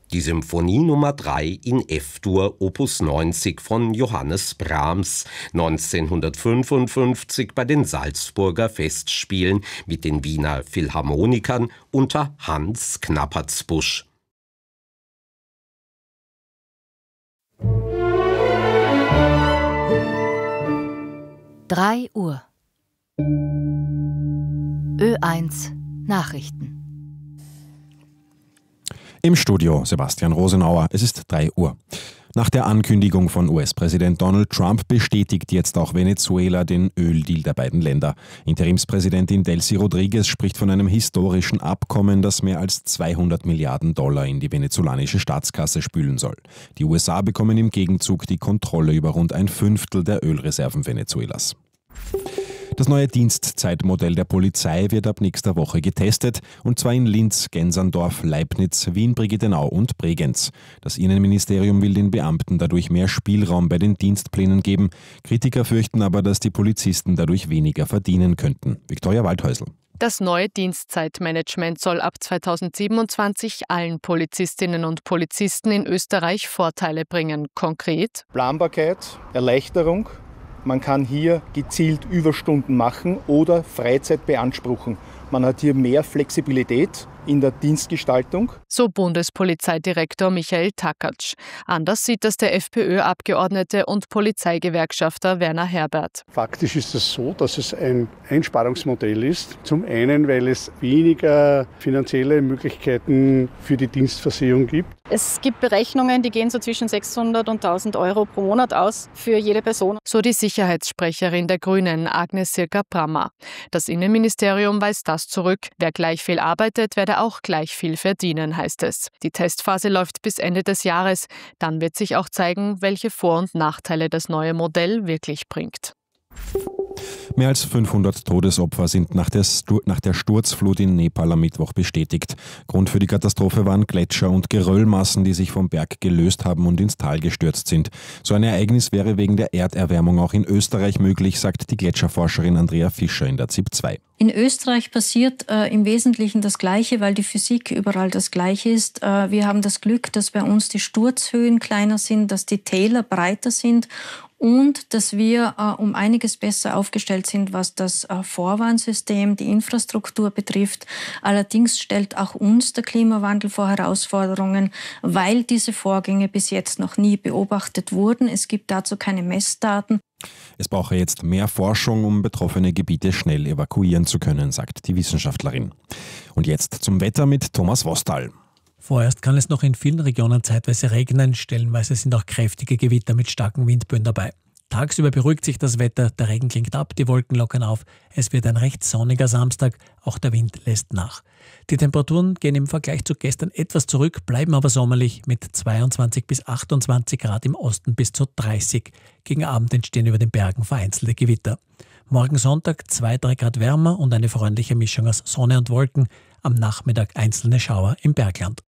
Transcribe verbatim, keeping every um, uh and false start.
Die Symphonie Nummer drei in F-Dur Opus neunzig von Johannes Brahms, neunzehnhundertfünfundfünfzig bei den Salzburger Festspielen mit den Wiener Philharmonikern unter Hans Knappertsbusch. drei Uhr. Ö eins Nachrichten. Im Studio Sebastian Rosenauer. Es ist drei Uhr. Nach der Ankündigung von U S-Präsident Donald Trump bestätigt jetzt auch Venezuela den Öldeal der beiden Länder. Interimspräsidentin Delcy Rodriguez spricht von einem historischen Abkommen, das mehr als zweihundert Milliarden Dollar in die venezolanische Staatskasse spülen soll. Die U S A bekommen im Gegenzug die Kontrolle über rund ein Fünftel der Ölreserven Venezuelas. Das neue Dienstzeitmodell der Polizei wird ab nächster Woche getestet, und zwar in Linz, Genserndorf, Leibniz, Wien-Brigittenau und Bregenz. Das Innenministerium will den Beamten dadurch mehr Spielraum bei den Dienstplänen geben. Kritiker fürchten aber, dass die Polizisten dadurch weniger verdienen könnten. Viktoria Waldhäusl. Das neue Dienstzeitmanagement soll ab zweitausendsiebenundzwanzig allen Polizistinnen und Polizisten in Österreich Vorteile bringen. Konkret: Planbarkeit, Erleichterung. Man kann hier gezielt Überstunden machen oder Freizeit beanspruchen. Man hat hier mehr Flexibilität in der Dienstgestaltung. So Bundespolizeidirektor Michael Takatsch. Anders sieht das der FPÖ-Abgeordnete und Polizeigewerkschafter Werner Herbert. Faktisch ist es so, dass es ein Einsparungsmodell ist. Zum einen, weil es weniger finanzielle Möglichkeiten für die Dienstversehung gibt. Es gibt Berechnungen, die gehen so zwischen sechshundert und tausend Euro pro Monat aus für jede Person. So die Sicherheitssprecherin der Grünen, Agnes Sirka-Brammer. Das Innenministerium weist das zurück. Wer gleich viel arbeitet, werde auch gleich viel verdienen, heißt es. Die Testphase läuft bis Ende des Jahres. Dann wird sich auch zeigen, welche Vor- und Nachteile das neue Modell wirklich bringt. Mehr als fünfhundert Todesopfer sind nach der, Stur- nach der Sturzflut in Nepal am Mittwoch bestätigt. Grund für die Katastrophe waren Gletscher und Geröllmassen, die sich vom Berg gelöst haben und ins Tal gestürzt sind. So ein Ereignis wäre wegen der Erderwärmung auch in Österreich möglich, sagt die Gletscherforscherin Andrea Fischer in der Z I P zwei. In Österreich passiert äh, im Wesentlichen das Gleiche, weil die Physik überall das Gleiche ist. Äh, wir haben das Glück, dass bei uns die Sturzhöhen kleiner sind, dass die Täler breiter sind und dass wir äh, um einiges besser aufgestellt sind, was das äh, Vorwarnsystem, die Infrastruktur betrifft. Allerdings stellt auch uns der Klimawandel vor Herausforderungen, weil diese Vorgänge bis jetzt noch nie beobachtet wurden. Es gibt dazu keine Messdaten. Es brauche jetzt mehr Forschung, um betroffene Gebiete schnell evakuieren zu können, sagt die Wissenschaftlerin. Und jetzt zum Wetter mit Thomas Wostal. Vorerst kann es noch in vielen Regionen zeitweise regnen, stellenweise sind auch kräftige Gewitter mit starken Windböen dabei. Tagsüber beruhigt sich das Wetter, der Regen klingt ab, die Wolken lockern auf. Es wird ein recht sonniger Samstag, auch der Wind lässt nach. Die Temperaturen gehen im Vergleich zu gestern etwas zurück, bleiben aber sommerlich mit zweiundzwanzig bis achtundzwanzig Grad im Osten bis zu dreißig. Gegen Abend entstehen über den Bergen vereinzelte Gewitter. Morgen Sonntag zwei bis drei Grad wärmer und eine freundliche Mischung aus Sonne und Wolken. Am Nachmittag einzelne Schauer im Bergland.